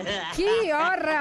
Que hora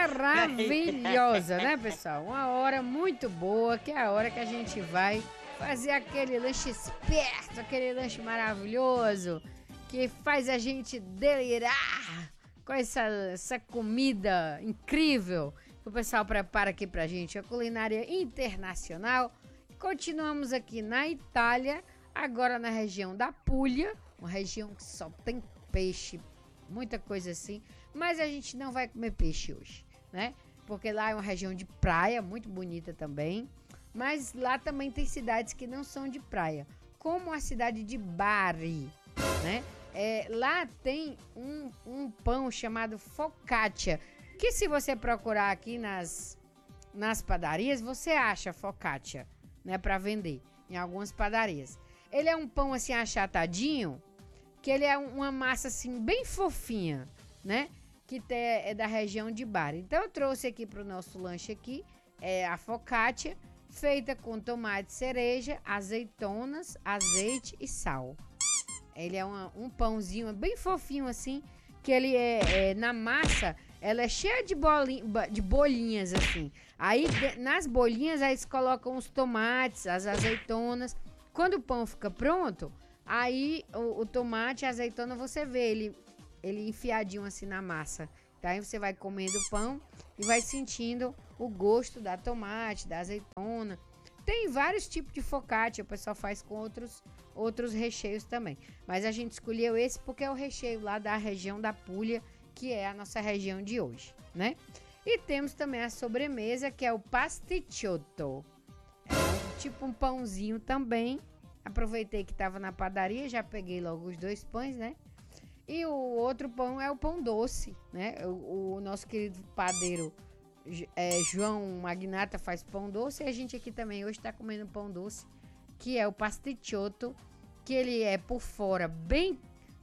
maravilhosa, né, pessoal? Uma hora muito boa, que é a hora que a gente vai fazer aquele lanche esperto, aquele lanche maravilhoso, que faz a gente delirar com essa comida incrível que o pessoal prepara aqui pra gente, a culinária internacional. Continuamos aqui na Itália, agora na região da Puglia, uma região que só tem peixe, muita coisa assim, mas a gente não vai comer peixe hoje, né? Porque lá é uma região de praia, muito bonita também, mas lá também tem cidades que não são de praia, como a cidade de Bari, né? Lá tem um pão chamado focaccia, que se você procurar aqui nas padarias, você acha focaccia, né, para vender em algumas padarias. Ele é um pão assim achatadinho, que ele é uma massa assim bem fofinha, né? Que é da região de Bari. Então eu trouxe aqui para o nosso lanche aqui a focaccia, feita com tomate cereja, azeitonas, azeite e sal. Ele é um pãozinho bem fofinho assim, que ele na massa, ela é cheia de bolinhas assim. Aí nas bolinhas aí eles colocam os tomates, as azeitonas. Quando o pão fica pronto, aí o tomate e a azeitona você vê ele enfiadinho assim na massa. Tá? Aí você vai comendo o pão e vai sentindo o gosto da tomate, da azeitona. Tem vários tipos de focaccia, o pessoal faz com outros recheios também. Mas a gente escolheu esse porque é o recheio lá da região da Puglia, que é a nossa região de hoje, né? E temos também a sobremesa, que é o pasticciotto. É tipo um pãozinho também. Aproveitei que estava na padaria, já peguei logo os 2 pães, né? E o outro pão é o pão doce, né? O nosso querido padeiro João Magnata faz pão doce, e a gente aqui também hoje está comendo pão doce, que é o pasticciotto, que ele é por fora bem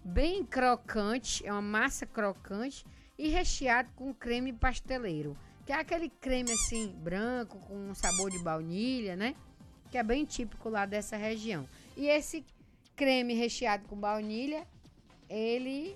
crocante, é uma massa crocante e recheado com creme pasteleiro, que é aquele creme assim branco com um sabor de baunilha, né? Que é bem típico lá dessa região. E esse creme recheado com baunilha, ele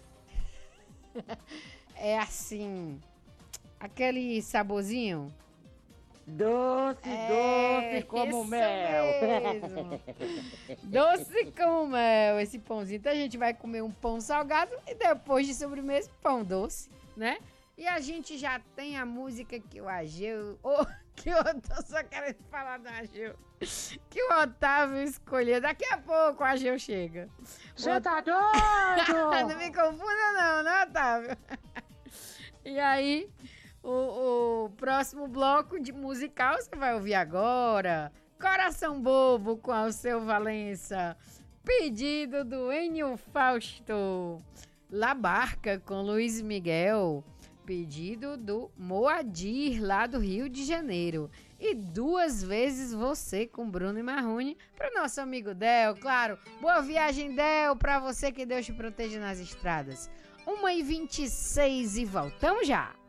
é assim, aquele saborzinho doce como mel. Mesmo. Doce como mel, esse pãozinho. Então a gente vai comer um pão salgado e depois de sobremesa, pão doce, né? E a gente já tem a música que o Ageu... que eu tô só querendo falar do Ageu. Que o Otávio escolheu. Daqui a pouco o Ageu chega. Você tá doido? Não me confunda não, né, Otávio? E aí, o próximo bloco de musical você vai ouvir agora. Coração Bobo com Alceu Valença. Pedido do Enio Fausto. La Barca com Luiz Miguel. Pedido do Moadir, lá do Rio de Janeiro. E 2 vezes você com Bruno e Marrone para o nosso amigo Del, claro. Boa viagem, Del, para você, que Deus te proteja nas estradas. 1h26 e voltamos já.